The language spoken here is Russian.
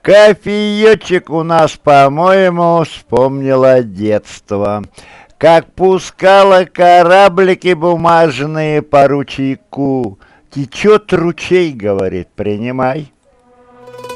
Кофеечек у нас, по-моему, вспомнила детство. Как пускала кораблики бумажные по ручейку. Течет ручей, говорит, принимай.